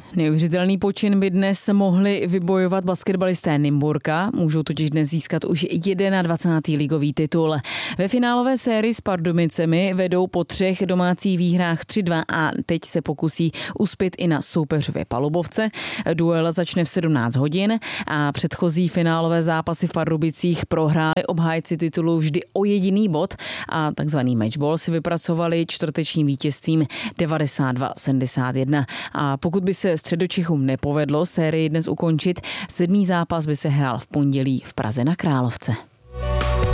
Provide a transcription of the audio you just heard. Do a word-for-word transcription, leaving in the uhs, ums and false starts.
Neuvěřitelný počin by dnes mohli vybojovat basketbalisté Nymburka. Můžou totiž dnes získat už dvacátý první ligový titul. Ve finálové sérii s Pardubicemi vedou po třech domácích výhrách tři dva a teď se pokusí uspět i na soupeřově palubovce. Duel začne v sedmnáct hodin a předchozí finálové zápasy v Pardubicích prohráli obhájci titulu vždy o jediný bod a takzvaný matchball si vypracovali čtvrtečním vítězstvím devadesát dva sedmdesát jedna. A pokud by se Středočechům nepovedlo sérii dnes ukončit, sedmý zápas by se hrál v pondělí v Praze na Královce.